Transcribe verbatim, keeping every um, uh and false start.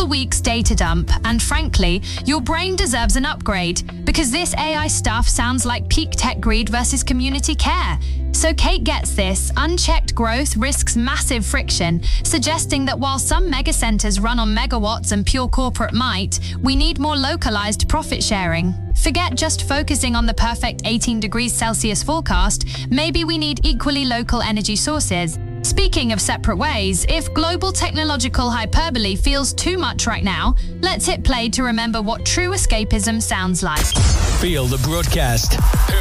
week's data dump, and frankly, your brain deserves an upgrade, because this A I stuff sounds like peak tech greed versus community care. So Kate gets this: unchecked growth risks massive friction, suggesting that while some megacenters run on megawatts and pure corporate might, we need more localized profit sharing. Forget just focusing on the perfect eighteen degrees Celsius forecast, maybe we need equally local energy sources. Speaking of separate ways, if global technological hyperbole feels too much right now, let's hit play to remember what true escapism sounds like. Feel the broadcast.